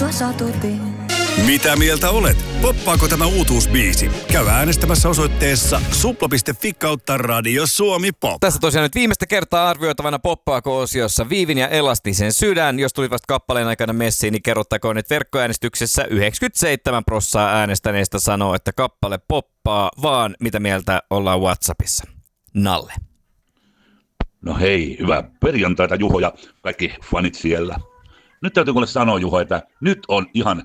sua satutin. Mitä mieltä olet? Poppaako tämä uutuusbiisi? Käy äänestämässä osoitteessa supla.fi/Radio Suomi Pop. Tässä tosiaan nyt viimeistä kertaa arvioitavana poppaako-osiossa Viivin ja Elastisen sydän. Jos tuli vasta kappaleen aikana messiin, niin kerrottakoon, että verkkoäänestyksessä 97% äänestäneistä sanoo, että kappale poppaa, vaan mitä mieltä ollaan WhatsAppissa. Nalle. No hei, hyvää perjantaita Juho ja kaikki fanit siellä. Nyt täytyy kuule sanoa Juho, että nyt on ihan